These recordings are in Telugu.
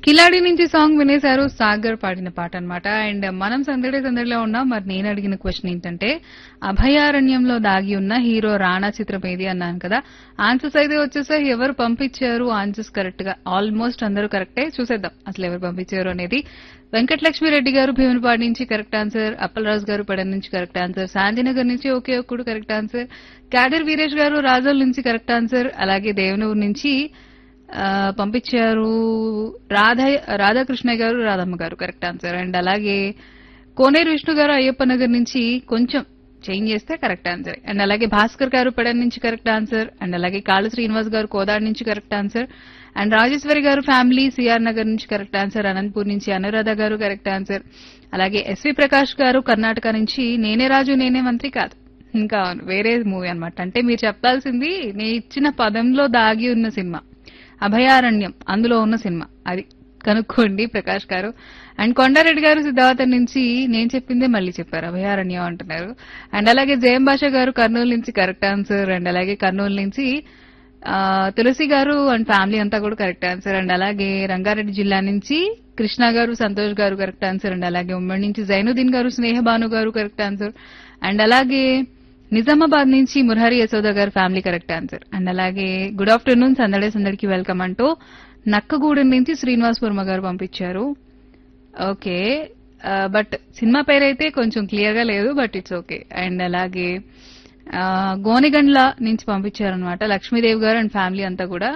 కిలాడి నుంచి సాంగ్ వినేశారు. సాగర్ పాడిన పాట అన్నమాట. అండ్ మనం సందడిలో ఉన్నాం. మరి నేను అడిగిన క్వశ్చన్ ఏంటంటే అభయారణ్యంలో దాగి ఉన్న హీరో రాణా చిత్రం ఏది అన్నాను కదా. ఆన్సర్స్ అయితే వచ్చేసాయి. ఎవరు పంపించారు ఆన్సర్స్ కరెక్ట్ గా? ఆల్మోస్ట్ అందరూ కరెక్టే. చూసేద్దాం అసలు ఎవరు పంపించారు అనేది. వెంకటలక్ష్మి రెడ్డి గారు భీమునిపాడు నుంచి కరెక్ట్ ఆన్సర్. అప్పలరాజు గారు పడన్ నుంచి కరెక్ట్ ఆన్సర్. శాంతినగర్ నుంచి ఒకే ఒక్కడు కరెక్ట్ ఆన్సర్. క్యాడర్ వీరేష్ గారు రాజోల్ నుంచి కరెక్ట్ ఆన్సర్. అలాగే దేవనూరు నుంచి పంపించారు రాధాకృష్ణయ్య గారు, రాధమ్మ గారు కరెక్ట్ ఆన్సర్. అండ్ అలాగే కోనేరు విష్ణు గారు అయ్యప్ప నగర్ నుంచి కొంచెం చేంజ్ చేస్తే కరెక్ట్ ఆన్సర్. అండ్ అలాగే భాస్కర్ గారు పెడన్ నుంచి కరెక్ట్ ఆన్సర్. అండ్ అలాగే కాళ శ్రీనివాస్ గారు కోదాడ్ నుంచి కరెక్ట్ ఆన్సర్. అండ్ రాజేశ్వరి గారు ఫ్యామిలీ సిఆర్ నగర్ నుంచి కరెక్ట్ ఆన్సర్. అనంతపూర్ నుంచి అనురాధ గారు కరెక్ట్ ఆన్సర్. అలాగే ఎస్వి ప్రకాష్ గారు కర్ణాటక నుంచి నేనే రాజు నేనే మంత్రి కాదు, ఇంకా వేరే మూవీ అన్నమాట. అంటే మీరు చెప్పాల్సింది నేను ఇచ్చిన పదంలో దాగి ఉన్న సినిమా అభయారణ్యం, అందులో ఉన్న సినిమా అది కనుక్కోండి ప్రకాష్ గారు. అండ్ కొండారెడ్డి గారు సిద్ధావతం నుంచి నేను చెప్పిందే మళ్ళీ చెప్పారు, అభయారణ్యం అంటున్నారు. అండ్ అలాగే జయం భాష గారు కర్నూలు నుంచి కరెక్ట్ ఆన్సర్. అండ్ అలాగే కర్నూలు నుంచి తులసి గారు అండ్ ఫ్యామిలీ అంతా కూడా కరెక్ట్ ఆన్సర్. అండ్ అలాగే రంగారెడ్డి జిల్లా నుంచి కృష్ణ గారు సంతోష్ గారు కరెక్ట్ ఆన్సర్. అండ్ అలాగే ఉమ్మడి నుంచి జైనుద్దీన్ గారు స్నేహబాను గారు కరెక్ట్ ఆన్సర్. అండ్ అలాగే నిజామాబాద్ నుంచి మురహరి యశోద గారు ఫ్యామిలీ కరెక్ట్ ఆన్సర్. అండ్ అలాగే గుడ్ ఆఫ్టర్నూన్ సందడికి వెల్కమ్ అంటూ నక్కగూడెం నుంచి శ్రీనివాస్ వర్మ గారు పంపించారు. ఓకే, బట్ సినిమా పేరైతే కొంచెం క్లియర్ గా లేదు, బట్ ఇట్స్ ఓకే. అండ్ అలాగే గోనిగండ్ల నుంచి పంపించారనమాట లక్ష్మీదేవి గారు అండ్ ఫ్యామిలీ అంతా కూడా.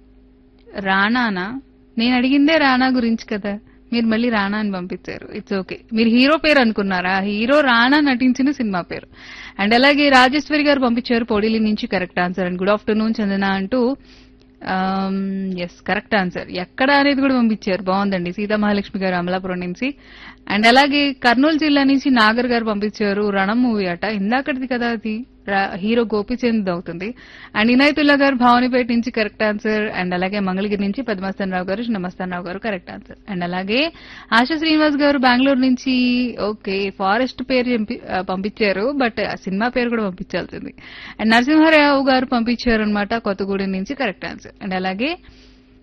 రాణానా? నేను అడిగిందే రాణా గురించి కదా, మీరు మళ్ళీ రాణా అని పంపించారు. It's okay. మీరు హీరో పేరు అనుకున్నారా? హీరో రాణా నటించిన సినిమా పేరు. అండ్ అలాగే రాజేశ్వరి గారు పంపించారు పొడిలి నుంచి correct answer. And good afternoon చందన అంటూ ఎస్ కరెక్ట్ ఆన్సర్. ఎక్కడ అనేది కూడా పంపించారు, బాగుందండి. సీతామహాలక్ష్మి గారు అమలాపురం నుంచి. అండ్ అలాగే కర్నూలు జిల్లా నుంచి నాగర్ గారు పంపించారు రణం మూవీ అట, ఇందాకటిది కదా అది, హీరో గోపీచంద్ అవుతుంది. అండ్ ఇనాయతుల్లా గారు భావనిపేట నుంచి కరెక్ట్ ఆన్సర్. అండ్ అలాగే మంగళగిరి నుంచి పద్మస్థాన్ రావు గారు చిన్నమస్తాన్ రావు గారు కరెక్ట్ ఆన్సర్. అండ్ అలాగే ఆశా శ్రీనివాస్ గారు బెంగళూరు నుంచి ఓకే ఫారెస్ట్ పేరు పంపించారు, బట్ ఆ సినిమా పేరు కూడా పంపించాల్సింది. అండ్ నరసింహారావు గారు పంపించారు అనమాట కొత్తగూడెం నుంచి కరెక్ట్ ఆన్సర్. అండ్ అలాగే